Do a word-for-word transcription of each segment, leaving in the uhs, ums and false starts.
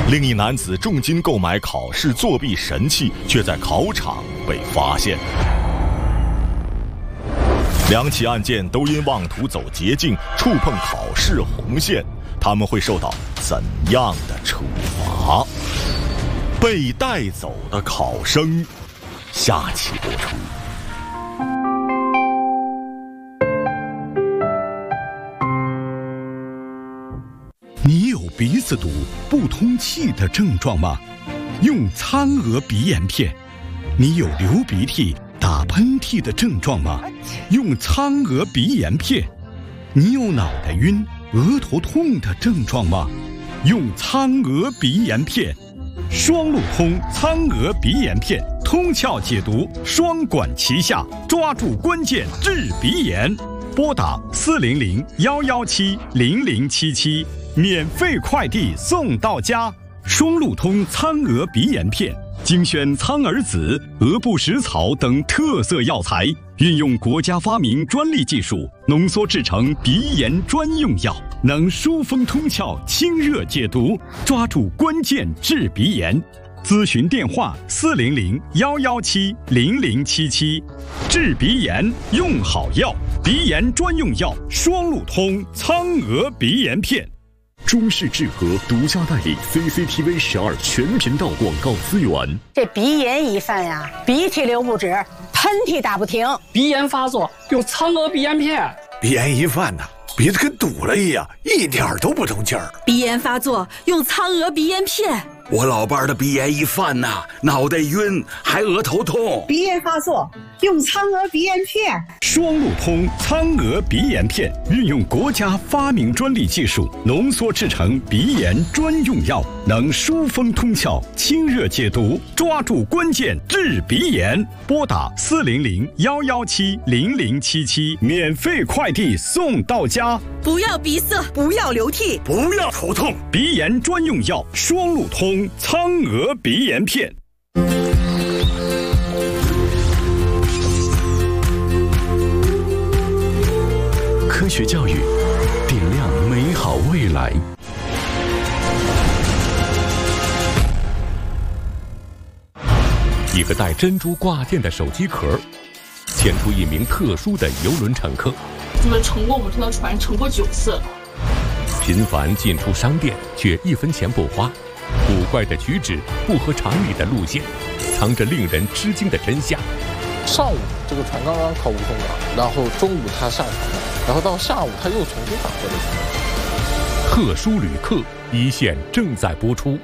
另一男子重金购买考试作弊神器，却在考场被发现。两起案件都因妄图走捷径，触碰考试红线，他们会受到怎样的处罚？被带走的考生，下期播出。 你有鼻子堵、不通气的症状吗？用苍娥鼻炎片。你有流鼻涕、打喷嚏的症状吗？用苍娥鼻炎片。你有脑袋晕、额头痛的症状吗？用苍娥鼻炎片。双路通苍娥鼻炎片，通窍解毒，双管齐下，抓住关键治鼻炎。拨打四零零幺幺七零零七七，免费快递送到家。双路通苍娥鼻炎片，精选苍耳子、鹅不食草等特色药材，运用国家发明专利技术，浓缩制成鼻炎专用药，能疏风通窍、清热解毒，抓住关键治鼻炎。咨询电话：四零零幺幺七零零七七。治鼻炎用好药，鼻炎专用药双路通苍娥鼻炎片。 中视智和独家代理 C C T V 十二全频道广告资源。 这鼻炎一犯呀，鼻涕流不止，喷嚏打不停。 鼻炎发作用苍娥鼻炎片。 鼻炎一犯呐，鼻子跟堵了一样，一点都不通气儿。 鼻炎发作用苍娥鼻炎片。 我老伴儿的鼻炎一犯呐，脑袋晕，还额头痛。 鼻炎发作用苍娥鼻炎片。 双路通苍娥鼻炎片，运用国家发明专利技术，浓缩制成鼻炎专用药，能疏风通窍、清热解毒，抓住关键治鼻炎。拨打四零零幺幺七零零七七，免费快递送到家。 不要鼻塞，不要流涕， 不要头痛， 鼻炎专用药双路通苍娥鼻炎片。 科学教育，点亮美好未来。 一个带珍珠挂件的手机壳，牵出一名特殊的邮轮乘客。 就是乘过我们这条船，乘过九次。 频繁进出商店，却一分钱不花。古怪的举止，不合常理的路线，藏着令人吃惊的真相。 上午这个船刚刚靠梧桐港，然后中午他下船了，然后到下午他又重新返回了船。 特殊旅客一线正在播出。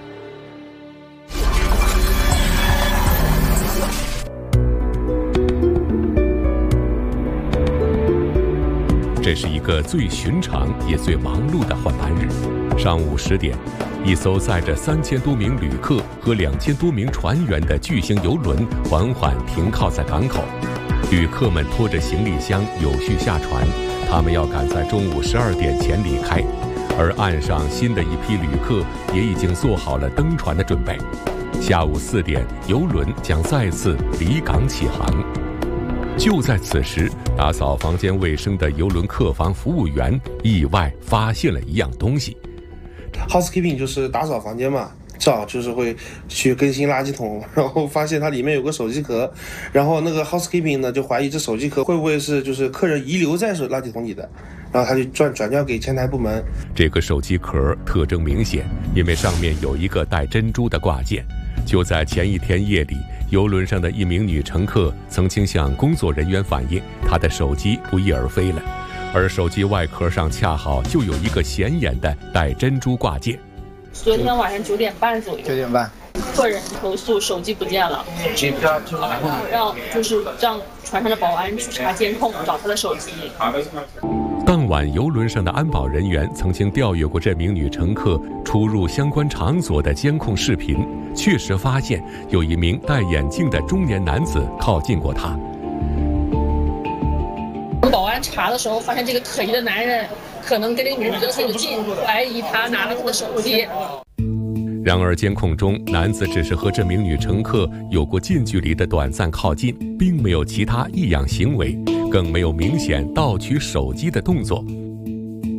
这是一个最寻常也最忙碌的缓班日。上午十点，一艘载着三千多名旅客和两千多名船员的巨型邮轮缓缓停靠在港口，旅客们拖着行李箱有序下船，他们要赶在中午十二点前离开，而岸上新的一批旅客也已经做好了登船的准备。下午四点，邮轮将再次离港起航。就在此时，打扫房间卫生的邮轮客房服务员意外发现了一样东西。 housekeeping 就是打扫房间嘛，正好就是会去更新垃圾桶，然后发现它里面有个手机壳，然后那个 housekeeping 呢就怀疑这手机壳会不会是就是客人遗留在手垃圾桶里的，然后他就转转交给前台部门。 这个手机壳特征明显，因为上面有一个带珍珠的挂件。就在前一天夜里，邮轮上的一名女乘客曾经向工作人员反映，她的手机不翼而飞了，而手机外壳上恰好就有一个显眼的带珍珠挂件。 昨天晚上九点半左右， 九点半， 客人投诉手机不见了，让就是让船上的保安去查监控找他的手机。 当晚邮轮上的安保人员曾经调阅过这名女乘客出入相关场所的监控视频，确实发现有一名戴眼镜的中年男子靠近过她。 保安查的时候发现这个可疑的男人可能跟这个女人比较近，怀疑他拿了她的手机。 然而监控中，男子只是和这名女乘客有过近距离的短暂靠近，并没有其他异样行为，更没有明显盗取手机的动作。